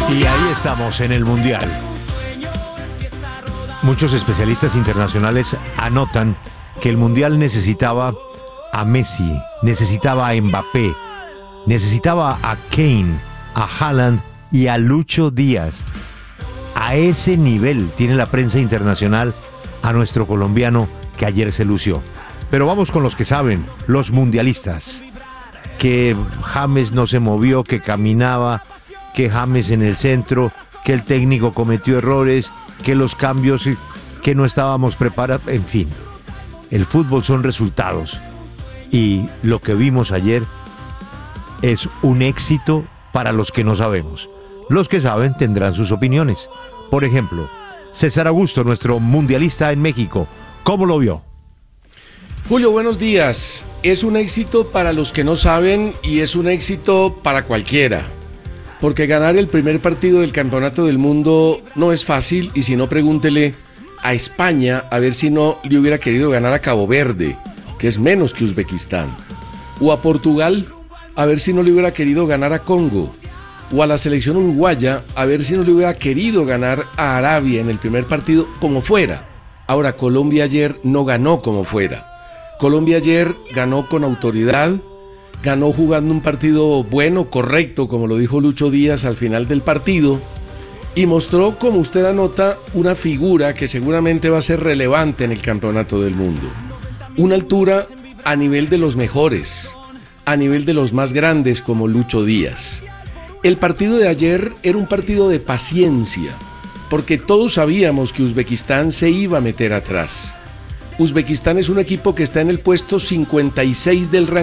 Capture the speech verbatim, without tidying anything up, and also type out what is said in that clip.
Y ahí estamos en el Mundial. Muchos especialistas internacionales anotan que el Mundial necesitaba a Messi, necesitaba a Mbappé, necesitaba a Kane, a Haaland y a Lucho Díaz. A ese nivel tiene la prensa internacional a nuestro colombiano que ayer se lució. Pero vamos con los que saben, los mundialistas. Que James no se movió, que caminaba, que James en el centro, que el técnico cometió errores, que los cambios, que no estábamos preparados, en fin. El fútbol son resultados. Y lo que vimos ayer es un éxito para los que no sabemos. Los que saben tendrán sus opiniones. Por ejemplo, César Augusto, nuestro mundialista en México, ¿cómo lo vio? Julio, buenos días. Es un éxito para los que no saben y es un éxito para cualquiera. Porque ganar el primer partido del Campeonato del Mundo no es fácil, y si no, pregúntele a España a ver si no le hubiera querido ganar a Cabo Verde, que es menos que Uzbekistán, o a Portugal a ver si no le hubiera querido ganar a Congo, o a la selección uruguaya a ver si no le hubiera querido ganar a Arabia en el primer partido, como fuera. Ahora, Colombia ayer no ganó como fuera. Colombia ayer ganó con autoridad, ganó jugando un partido bueno, correcto, como lo dijo Lucho Díaz al final del partido, y mostró, como usted anota, una figura que seguramente va a ser relevante en el Campeonato del Mundo. Una altura a nivel de los mejores, a nivel de los más grandes como Lucho Díaz. El partido de ayer era un partido de paciencia, porque todos sabíamos que Uzbekistán se iba a meter atrás. Uzbekistán es un equipo que está en el puesto cincuenta y seis del ranking